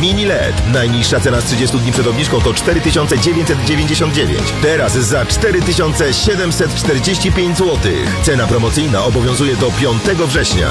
Mini LED. Najniższa cena z 30 dni przed obniżką to 4999. Teraz za 4745 zł. Cena promocyjna obowiązuje do 5 września.